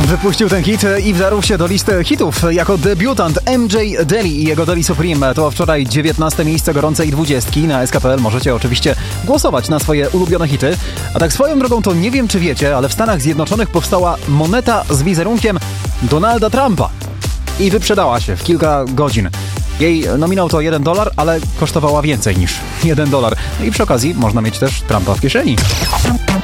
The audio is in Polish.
Wypuścił ten hit i wdarł się do listy hitów jako debiutant MJ Deli i jego Deli Supreme. To wczoraj 19. miejsce gorącej 20. Na SK.pl możecie oczywiście głosować na swoje ulubione hity. A tak swoją drogą to nie wiem, czy wiecie, ale w Stanach Zjednoczonych powstała moneta z wizerunkiem Donalda Trumpa. I wyprzedała się w kilka godzin. Jej nominał to $1, ale kosztowała więcej niż $1. No i przy okazji można mieć też Trumpa w kieszeni.